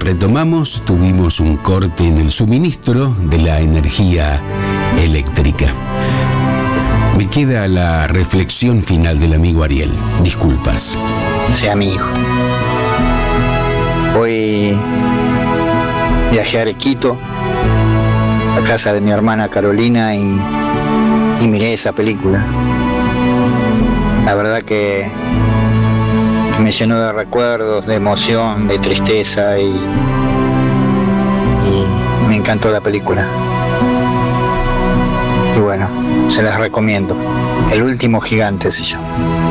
retomamos, tuvimos un corte en el suministro de la energía eléctrica. Me queda la reflexión final del amigo Ariel. Disculpas. Sea mi hijo. Hoy viajé a Arequito, a casa de mi hermana Carolina, y miré esa película. La verdad que me llenó de recuerdos, de emoción, de tristeza, y me encantó la película. Y bueno, se las recomiendo. El último gigante se llama.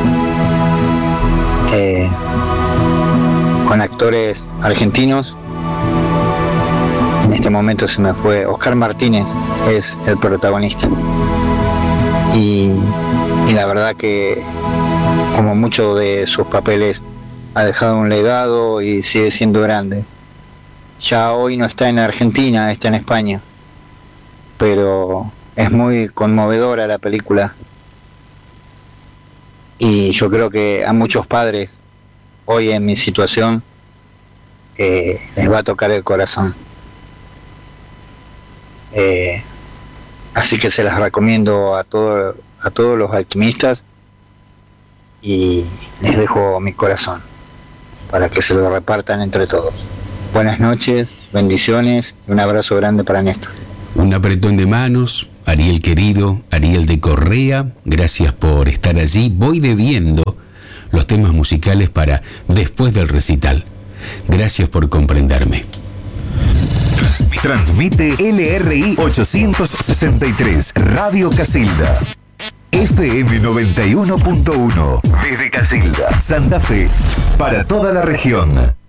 Con actores argentinos. En este momento se me fue. Oscar Martínez es el protagonista. Y la verdad que, como muchos de sus papeles, ha dejado un legado y sigue siendo grande. Ya hoy no está en Argentina, está en España. Pero es muy conmovedora la película. Y yo creo que a muchos padres, hoy en mi situación, les va a tocar el corazón. Así que se las recomiendo a todos los alquimistas, y les dejo mi corazón para que se lo repartan entre todos. Buenas noches, bendiciones y un abrazo grande para Néstor. Un apretón de manos, Ariel querido, Ariel de Correa, gracias por estar allí. Voy debiendo los temas musicales para después del recital. Gracias por comprenderme. Transmite LRI 863, Radio Casilda. FM 91.1, desde Casilda, Santa Fe, para toda la región.